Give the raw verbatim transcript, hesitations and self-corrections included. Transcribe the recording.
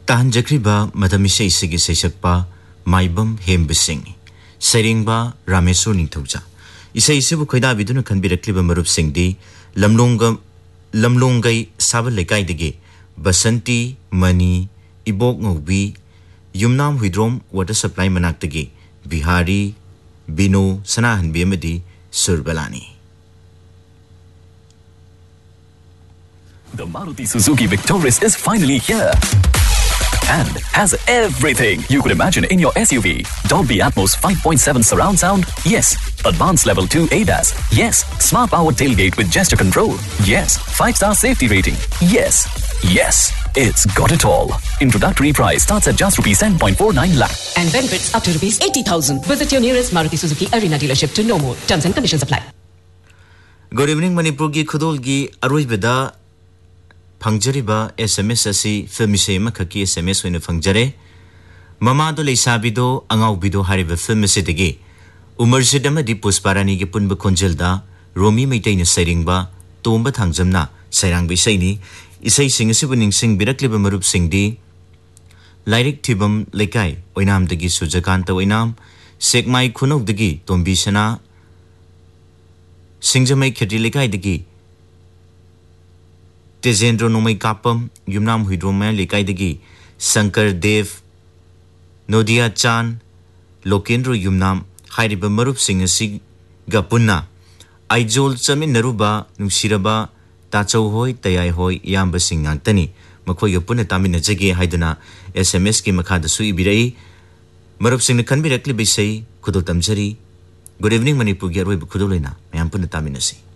ताहनजख्रिबा मदमिसे इसिगी सेसक्पा माइबम हेम्ब सिंह सैरिंगबा रामेश्वर निंथौजा इसे इसेबु खैदा बिदुन खनबिरक्लिबा मरुप सिंहदी लमलोंग लमलोंगई साबल लेकाइदगी बसंती money इबोक ngौबी Yumnam हुइद्रोम water supply मनाक्तगी Bihari बिनो सनाहनबी अमदी सुरबलानी. The Maruti Suzuki Victoris is finally here and has everything you could imagine in your S U V. Dolby Atmos five point seven surround sound, yes. Advanced level two A D A S, yes. Smart power tailgate with gesture control, yes. five star safety rating, yes. Yes, it's got it all. Introductory price starts at just rupees ten point four nine lakh. And benefits up to rupees eighty thousand. Visit your nearest Maruti Suzuki Arena dealership to know more. Terms and conditions apply. Good evening, Manipur gi khudol gi aroi beda Pangjariba S M S asi filmise makaki S M S wena pangjare mama do leisabido angaubido hariba filmise degi umarsidama di pusparani ge punba konjelda romi meitaina sairingba tomba thangjamna sairang bisaini isai singasibu ningsing birakliba marup singdi lairik thibam lekai oinam degi sujakanta oinam sekmai khunok degi tombisana singjamai kheti lekai degi Tezendro Nomai Kapam, Yumnam Hidromaya Lekaidagi, Sankar Dev, Nodia Chan, Lokendro Yumnam, Hariba Marup Singh Sig Gapuna, Aijol Chamin Naruba, Nusiraba, Tacho Hoi, Tayai Hoi, Yamba Singh Antani, Makoyo Punatamina Jagi Haidana, S M S Ki Makada Sui Birei, Marup Singh can be directly be say, Kudotam Jari. Good evening, Manipur Gerwe Kudolina, Mayam Punataminasi.